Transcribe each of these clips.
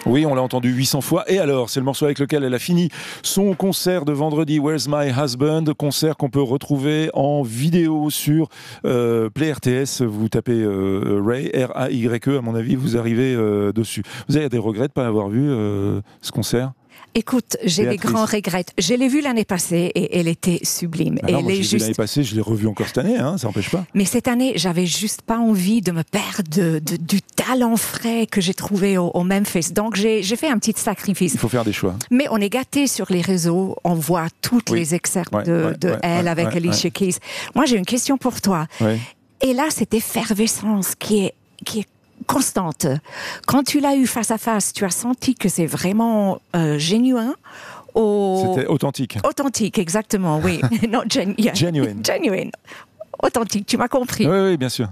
Oui, on l'a entendu 800 fois. Et alors, c'est le morceau avec lequel elle a fini son concert de vendredi, Where's My Husband, concert qu'on peut retrouver en vidéo sur Play RTS. Vous tapez Ray, R-A-Y-E, à mon avis, vous arrivez dessus. Vous avez des regrets de ne pas avoir vu ce concert ? Écoute, j'ai des Béatrice. grands regrets. Je l'ai vue l'année passée et elle était sublime. Alors, moi, Elle est je l'ai vu l'année passée, je l'ai revu encore cette année, hein, ça n'empêche pas. Mais cette année, j'avais juste pas envie de me perdre du talent frais que j'ai trouvé au Memphis. Donc, j'ai fait un petit sacrifice. Il faut faire des choix. Mais on est gâtés sur les réseaux. On voit toutes les excerpts de elle avec Alicia Keys. Moi, j'ai une question pour toi. Ouais. Et là, cette effervescence qui est constante. Quand tu l'as eu face à face, tu as senti que c'est vraiment genuin. C'était authentique. Authentique, exactement, oui. Non, Genuine. Genuine. Authentique, tu m'as compris. Oui, bien sûr.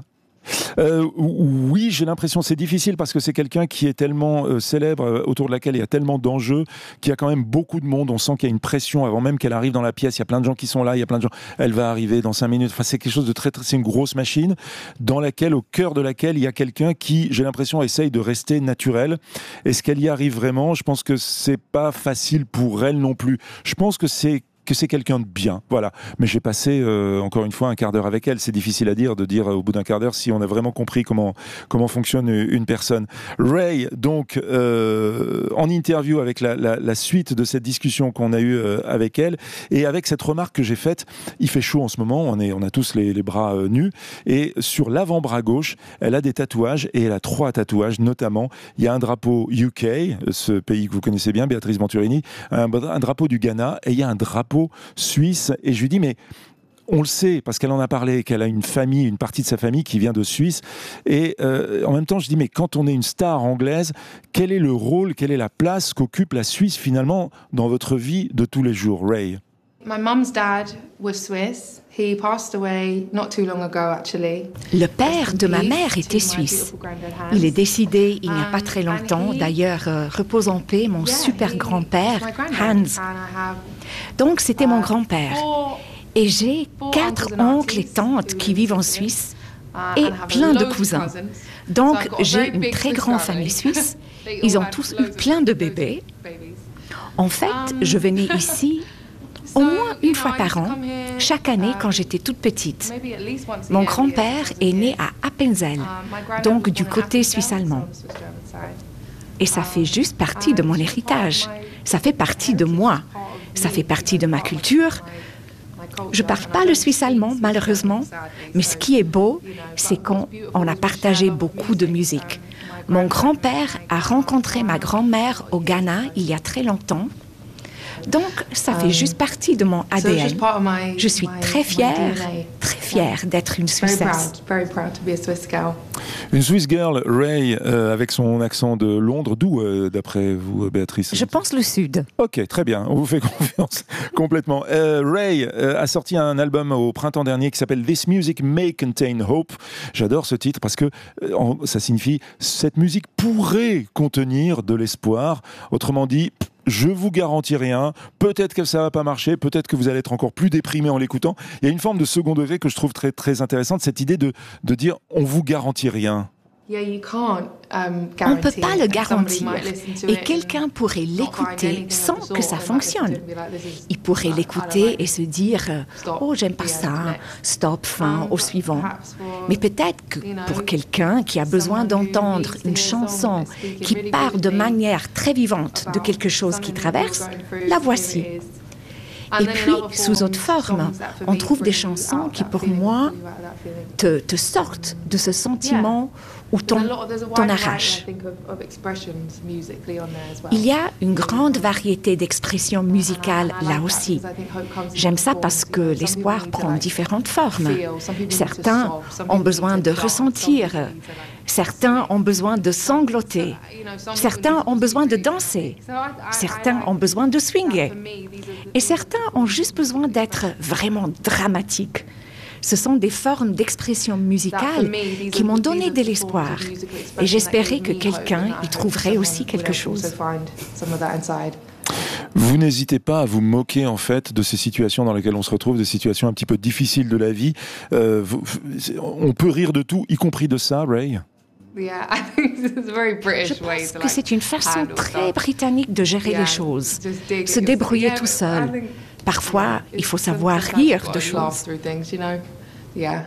Oui, j'ai l'impression c'est difficile parce que c'est quelqu'un qui est tellement célèbre, autour de laquelle il y a tellement d'enjeux, qu'il y a quand même beaucoup de monde. On sent qu'il y a une pression avant même qu'elle arrive dans la pièce. Il y a plein de gens qui sont là, il y a plein de gens. Elle va arriver dans 5 minutes. Enfin, c'est quelque chose de c'est une grosse machine dans laquelle, au cœur de laquelle, il y a quelqu'un qui, j'ai l'impression, essaye de rester naturel. Est-ce qu'elle y arrive vraiment ? Je pense que c'est pas facile pour elle non plus. Je pense que c'est quelqu'un de bien, voilà. Mais j'ai passé, encore une fois, un quart d'heure avec elle. C'est difficile à dire, de dire au bout d'un quart d'heure si on a vraiment compris comment fonctionne une personne. Ray, donc, en interview avec la suite de cette discussion qu'on a eue avec elle, et avec cette remarque que j'ai faite, il fait chaud en ce moment, on a tous les bras nus, et sur l'avant-bras gauche, elle a des tatouages, et elle a 3 tatouages, notamment, il y a un drapeau UK, ce pays que vous connaissez bien, Béatrice Venturini, un drapeau du Ghana, et il y a un drapeau suisse, et je lui dis mais on le sait parce qu'elle en a parlé, qu'elle a une famille, une partie de sa famille qui vient de Suisse, et en même temps je dis mais quand on est une star anglaise, quel est le rôle, quelle est la place qu'occupe la Suisse finalement dans votre vie de tous les jours, Ray? My mum's dad was Swiss. He passed away not too long ago, actually. Le père de ma mère était suisse. Il est décédé il n'y a pas très longtemps. D'ailleurs, repose en paix, mon super grand-père, Hans. Donc, c'était mon grand-père. Et j'ai 4 oncles et tantes qui vivent en Suisse et plein de cousins. Donc, j'ai une très grande famille suisse. Ils ont tous eu plein de bébés. En fait, je venais ici au moins une fois par an, chaque année quand j'étais toute petite. Mon grand-père est né à Appenzell, donc du côté suisse-allemand. Et ça fait juste partie de mon héritage. Ça fait partie de moi. Ça fait partie de ma culture. Je ne parle pas le suisse-allemand, malheureusement, mais ce qui est beau, c'est qu'on a partagé beaucoup de musique. Mon grand-père a rencontré ma grand-mère au Ghana il y a très longtemps. Donc, ça fait juste partie de mon ADN. Je suis très fière d'être une Suissesse. Une Swiss girl, Ray, avec son accent de Londres. D'où, d'après vous, Béatrice ? Je pense le Sud. Ok, très bien. On vous fait confiance complètement. Ray a sorti un album au printemps dernier qui s'appelle This Music May Contain Hope. J'adore ce titre parce que ça signifie cette musique pourrait contenir de l'espoir. Autrement dit, je vous garantis rien, peut-être que ça va pas marcher, peut-être que vous allez être encore plus déprimé en l'écoutant. Il y a une forme de second degré que je trouve très, très intéressante, cette idée de dire on vous garantit rien. On ne peut pas le garantir et quelqu'un pourrait l'écouter sans que ça fonctionne. Il pourrait l'écouter et se dire « Oh, j'aime pas ça, stop, fin, au suivant ». Mais peut-être que pour quelqu'un qui a besoin d'entendre une chanson qui part de manière très vivante de quelque chose qui traverse, la voici. Et puis, sous autre forme, on trouve des chansons qui, pour moi, te sortent de ce sentiment où t'en arraches. Il y a une grande variété d'expressions musicales là aussi. J'aime ça parce que l'espoir prend différentes formes. Certains ont besoin de ressentir, certains ont besoin de sangloter, certains ont besoin de danser, certains ont besoin de swinger, et certains ont juste besoin d'être vraiment dramatiques. Ce sont des formes d'expression musicale qui m'ont donné de l'espoir. Et j'espérais que quelqu'un y trouverait aussi quelque chose. Vous n'hésitez pas à vous moquer en fait de ces situations dans lesquelles on se retrouve, des situations un petit peu difficiles de la vie. On peut rire de tout, y compris de ça, Ray ? Yeah, I think it's a very Je British way pense to que c'est une façon handle très stuff. britannique de gérer Yeah, les choses, just dig se it. débrouiller Yeah, tout but I seul. think Parfois, il faut savoir sometimes rire you've de gotta laugh choses. through things, you know? Yeah.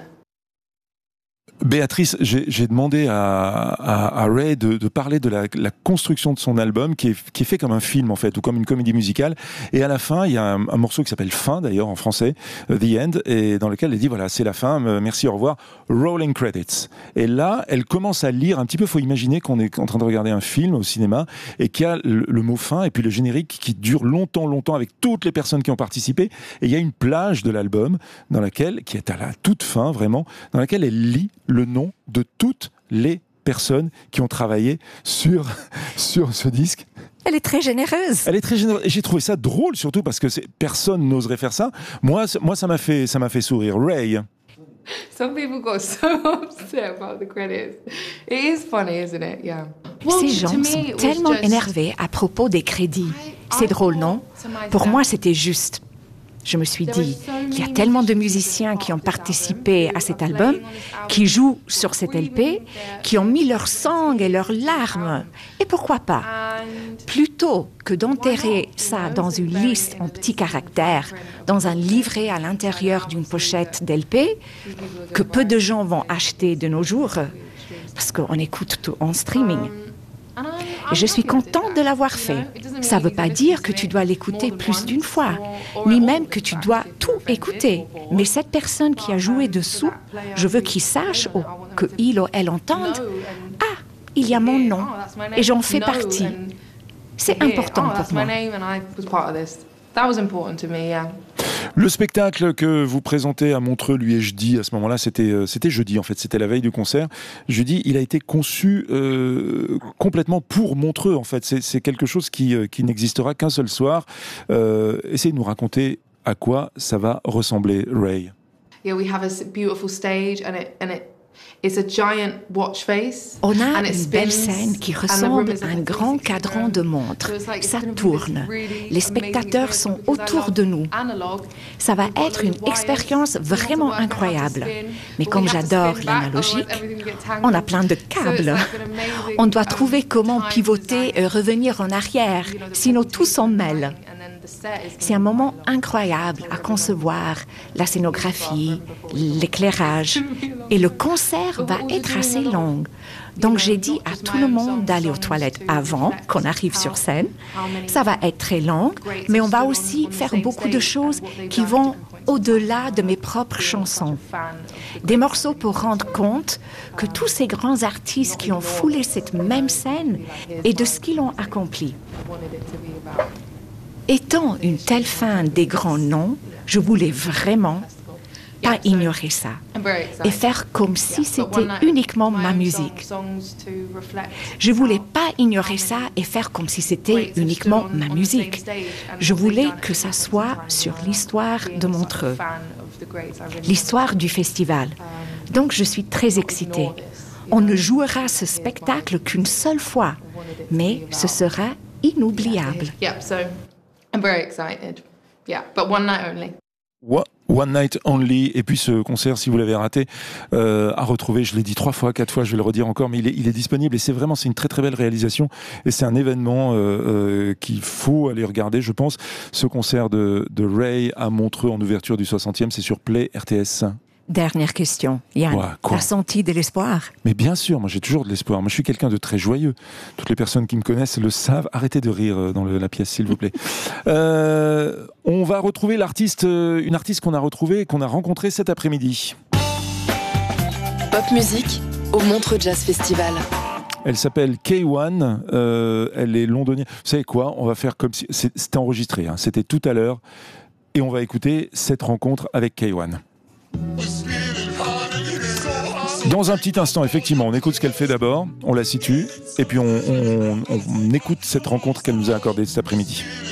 Béatrice, j'ai demandé à Ray de parler de la construction de son album qui est fait comme un film en fait, ou comme une comédie musicale. Et à la fin, il y a un morceau qui s'appelle Fin d'ailleurs en français, The End, et dans lequel elle dit voilà, c'est la fin, merci, au revoir, rolling credits. Et là, elle commence à lire un petit peu, faut imaginer qu'on est en train de regarder un film au cinéma et qu'il y a le mot fin et puis le générique qui dure longtemps avec toutes les personnes qui ont participé. Et il y a une plage de l'album dans laquelle, qui est à la toute fin vraiment, dans laquelle elle lit le nom de toutes les personnes qui ont travaillé sur ce disque. Elle est très généreuse. Elle est très généreuse. Et j'ai trouvé ça drôle, surtout parce que personne n'oserait faire ça. Moi, ça m'a fait sourire. Ray. Some people got so upset about the credits. It is funny, isn't it? Yeah. Ces gens sont tellement énervés à propos des crédits. C'est drôle, non? Pour moi, c'était juste. Je me suis dit, il y a tellement de musiciens qui ont participé à cet album, qui jouent sur cet LP, qui ont mis leur sang et leurs larmes. Et pourquoi pas? Plutôt que d'enterrer ça dans une liste en petits caractères, dans un livret à l'intérieur d'une pochette d'LP, que peu de gens vont acheter de nos jours, parce qu'on écoute tout en streaming. Et je suis contente de l'avoir fait. Ça ne veut pas dire que tu dois l'écouter plus d'une fois, ni même que tu dois tout écouter. Mais cette personne qui a joué dessous, je veux qu'il sache ou qu'il ou elle entende, ah, il y a mon nom et j'en fais partie. C'est important pour moi. That was important to me, yeah. Le spectacle que vous présentez à Montreux, lui ai-je dit à ce moment-là, c'était jeudi en fait, c'était la veille du concert. Jeudi, il a été conçu complètement pour Montreux en fait. C'est quelque chose qui n'existera qu'un seul soir. Essayez de nous raconter à quoi ça va ressembler, Ray. Yeah, we have a beautiful stage it's a giant watch face. On a and it une belle spins, scène qui and the ressemble room is à like un a grand 360 cadran room. de montre. So it's like Ça it's gonna be tourne. this really Les spectateurs amazing sont experience because autour I de love nous. analog. Ça va We've got être une loads of wires. expérience We have to vraiment work out how to incroyable. spin, Mais but comme we have to j'adore spin back, l'analogique, otherwise everything gets tangled. on a plein de So it's câbles. like an amazing, On doit trouver comment time pivoter et design. revenir en arrière, You know, the sinon tout s'en mêle. and then the set is C'est un moment incroyable à concevoir, la scénographie, l'éclairage. Et le concert va être assez long. Donc j'ai dit à tout le monde d'aller aux toilettes avant qu'on arrive sur scène. Ça va être très long, mais on va aussi faire beaucoup de choses qui vont au-delà de mes propres chansons. Des morceaux pour rendre compte que tous ces grands artistes qui ont foulé cette même scène et de ce qu'ils ont accompli. Étant une telle fan des grands noms, je voulais vraiment pas ignorer ça et faire comme si c'était uniquement ma musique. Je voulais pas ignorer ça et faire comme si c'était uniquement ma musique. Je voulais que ça soit sur l'histoire de Montreux, l'histoire du festival. Donc je suis très excitée. On ne jouera ce spectacle qu'une seule fois, mais ce sera inoubliable. Yeah, so I'm very excited. Yeah, but one night only. One Night Only, et puis ce concert, si vous l'avez raté, à retrouver, je l'ai dit 3 fois, 4 fois, je vais le redire encore, mais il est disponible et c'est une très très belle réalisation et c'est un événement qu'il faut aller regarder, je pense. Ce concert de Ray à Montreux en ouverture du 60e, c'est sur Play RTS. Dernière question, Yann. Ouais, quoi? T'as senti de l'espoir? Mais bien sûr, moi j'ai toujours de l'espoir. Moi je suis quelqu'un de très joyeux. Toutes les personnes qui me connaissent le savent. Arrêtez de rire dans la pièce, s'il vous plaît. On va retrouver une artiste qu'on a retrouvée, qu'on a rencontrée cet après-midi. Pop musique au Montreux Jazz Festival. Elle s'appelle K1, elle est londonienne. Vous savez quoi? On va faire comme si... C'était enregistré, hein. C'était tout à l'heure. Et on va écouter cette rencontre avec K1. Dans un petit instant, effectivement, on écoute ce qu'elle fait d'abord, on la situe, et puis on écoute cette rencontre qu'elle nous a accordée cet après-midi.